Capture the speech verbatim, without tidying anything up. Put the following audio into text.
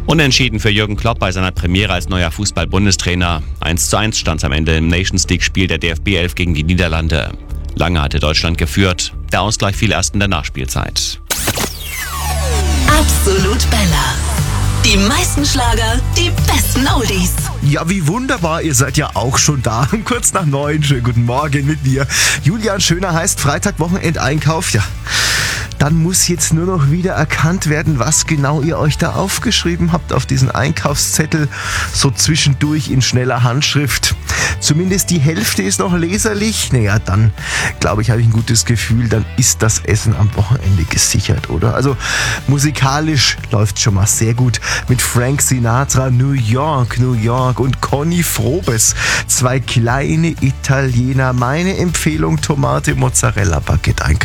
Unentschieden für Jürgen Klopp bei seiner Premiere als neuer Fußball-Bundestrainer. eins zu eins stand es am Ende im Nations League-Spiel der D F B elf gegen die Niederlande. Lange hatte Deutschland geführt. Der Ausgleich fiel erst in der Nachspielzeit. Absolut Bella. Die meisten Schlager, die besten Oldies. Ja, wie wunderbar, ihr seid ja auch schon da. Kurz nach neun, schönen guten Morgen mit mir. Julian Schöner heißt Freitag Wochenendeinkauf. Ja, dann muss jetzt nur noch wieder erkannt werden, was genau ihr euch da aufgeschrieben habt auf diesen Einkaufszettel. So zwischendurch in schneller Handschrift. Zumindest die Hälfte ist noch leserlich. Naja, dann glaube ich, habe ich ein gutes Gefühl, dann ist das Essen am Wochenende gesichert, oder? Also musikalisch läuft schon mal sehr gut mit Frank Sinatra, New York, New York und Conny Frobes. Zwei kleine Italiener. Meine Empfehlung, Tomate, Mozzarella, Baguette einkaufen.